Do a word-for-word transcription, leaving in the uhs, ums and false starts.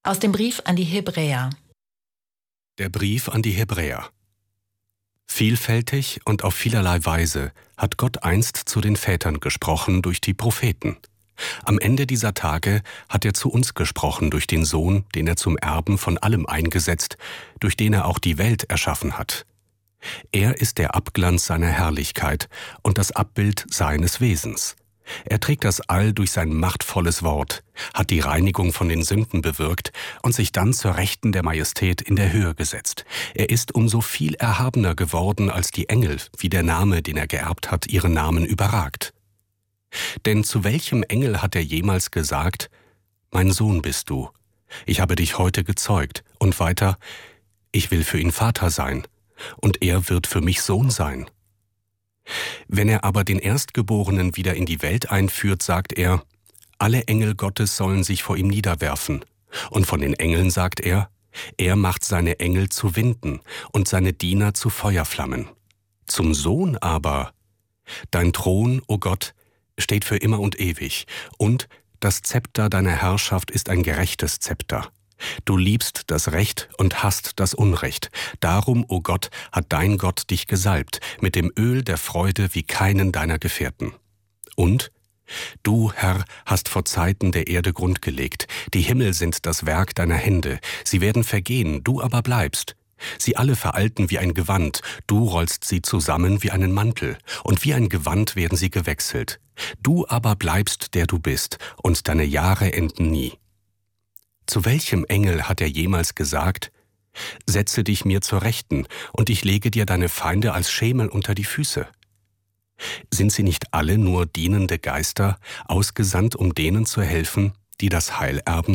Aus dem Brief an die Hebräer. Der Brief an die Hebräer. Vielfältig und auf vielerlei Weise hat Gott einst zu den Vätern gesprochen durch die Propheten. Am Ende dieser Tage hat er zu uns gesprochen durch den Sohn, den er zum Erben von allem eingesetzt, durch den er auch die Welt erschaffen hat. Er ist der Abglanz seiner Herrlichkeit und das Abbild seines Wesens. Er trägt das All durch sein machtvolles Wort, hat die Reinigung von den Sünden bewirkt und sich dann zur Rechten der Majestät in der Höhe gesetzt. Er ist umso viel erhabener geworden als die Engel, wie der Name, den er geerbt hat, ihren Namen überragt. Denn zu welchem Engel hat er jemals gesagt: »Mein Sohn bist du, ich habe dich heute gezeugt«, und weiter: »Ich will für ihn Vater sein, und er wird für mich Sohn sein«? Wenn er aber den Erstgeborenen wieder in die Welt einführt, sagt er: »Alle Engel Gottes sollen sich vor ihm niederwerfen«. Und von den Engeln sagt er: »Er macht seine Engel zu Winden und seine Diener zu Feuerflammen«. Zum Sohn aber: »Dein Thron, o Gott, steht für immer und ewig, und das Zepter deiner Herrschaft ist ein gerechtes Zepter. Du liebst das Recht und hasst das Unrecht. Darum, o Gott, hat dein Gott dich gesalbt, mit dem Öl der Freude wie keinen deiner Gefährten. Und du, Herr, hast vor Zeiten der Erde Grund gelegt. Die Himmel sind das Werk deiner Hände. Sie werden vergehen, du aber bleibst. Sie alle veralten wie ein Gewand, du rollst sie zusammen wie einen Mantel, und wie ein Gewand werden sie gewechselt. Du aber bleibst, der du bist, und deine Jahre enden nie. Zu welchem Engel hat er jemals gesagt: »Setze dich mir zur Rechten, und ich lege dir deine Feinde als Schemel unter die Füße«? Sind sie nicht alle nur dienende Geister, ausgesandt, um denen zu helfen, die das Heil erben